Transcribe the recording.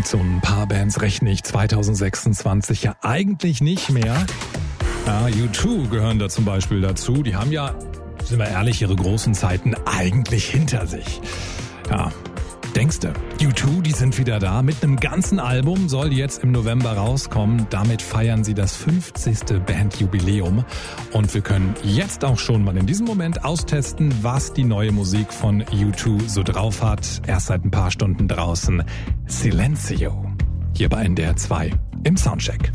Mit so ein paar Bands rechne ich 2026 ja eigentlich nicht mehr. U2 gehören da zum Beispiel dazu. Die haben ja, sind wir ehrlich, ihre großen Zeiten eigentlich hinter sich. Ja, denkste, U2, die sind wieder da. Mit einem ganzen Album soll jetzt im November rauskommen. Damit feiern sie das 50. Bandjubiläum. Und wir können jetzt auch schon mal in diesem Moment austesten, was die neue Musik von U2 so drauf hat. Erst seit ein paar Stunden draußen. Silencio. Hier bei NDR 2 im Soundcheck.